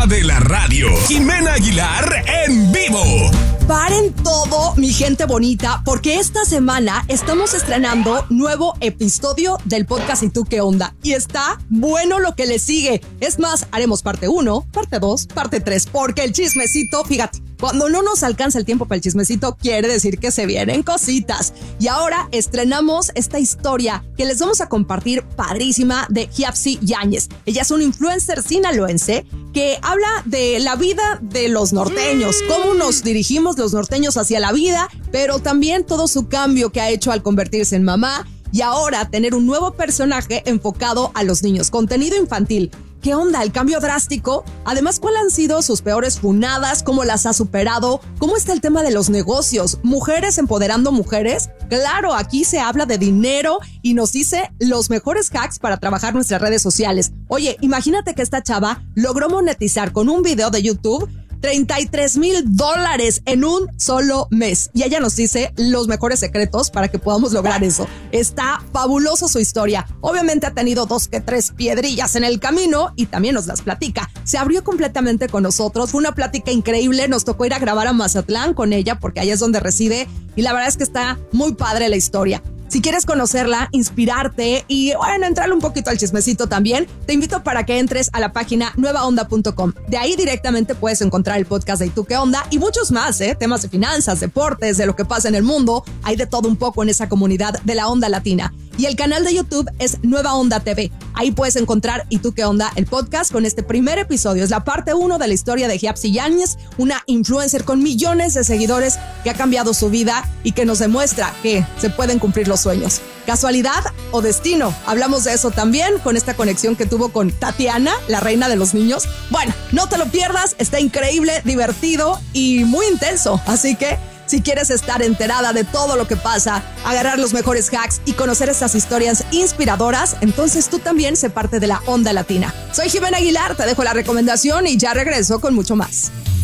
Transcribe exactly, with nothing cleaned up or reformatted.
de la radio, Jimena Aguilar en vivo. Paren todo, mi gente bonita, porque esta semana estamos estrenando nuevo episodio del podcast ¿Y tú qué onda? Y está bueno lo que le sigue. Es más, haremos parte uno, parte dos, parte tres, porque el chismecito, fíjate, cuando no nos alcanza el tiempo para el chismecito, quiere decir que se vienen cositas. Y ahora estrenamos esta historia que les vamos a compartir padrísima de Giapsi Yáñez. Ella es una influencer sinaloense que habla de la vida de los norteños, cómo nos dirigimos los norteños hacia la vida, pero también todo su cambio que ha hecho al convertirse en mamá y ahora tener un nuevo personaje enfocado a los niños, contenido infantil. ¿Qué onda? ¿El cambio drástico? Además, ¿cuáles han sido sus peores funadas? ¿Cómo las ha superado? ¿Cómo está el tema de los negocios? ¿Mujeres empoderando mujeres? Claro, aquí se habla de dinero y nos dice los mejores hacks para trabajar nuestras redes sociales. Oye, imagínate que esta chava logró monetizar con un video de YouTube treinta y tres mil dólares en un solo mes. Y ella nos dice los mejores secretos para que podamos lograr eso. Está fabuloso su historia. Obviamente ha tenido dos que tres piedrillas en el camino y también nos las platica. Se abrió completamente con nosotros. Fue una plática increíble. Nos tocó ir a grabar a Mazatlán con ella porque allá es donde reside. Y la verdad es que está muy padre la historia. Si quieres conocerla, inspirarte y, bueno, entrarle un poquito al chismecito también, te invito para que entres a la página nueva onda punto com. De ahí directamente puedes encontrar el podcast de ¿Y tú qué onda? Y muchos más, ¿eh? Temas de finanzas, deportes, de lo que pasa en el mundo. Hay de todo un poco en esa comunidad de la onda latina. Y el canal de YouTube es Nueva Onda T V. Ahí puedes encontrar ¿Y tú qué onda? El podcast con este primer episodio. Es la parte uno de la historia de Giapsi Yáñez, una influencer con millones de seguidores que ha cambiado su vida y que nos demuestra que se pueden cumplir los sueños. ¿Casualidad o destino? Hablamos de eso también con esta conexión que tuvo con Tatiana, la reina de los niños. Bueno, no te lo pierdas, está increíble, divertido y muy intenso. Así que si quieres estar enterada de todo lo que pasa, agarrar los mejores hacks y conocer estas historias inspiradoras, entonces tú también sé parte de la onda latina. Soy Jimena Aguilar, te dejo la recomendación y ya regreso con mucho más.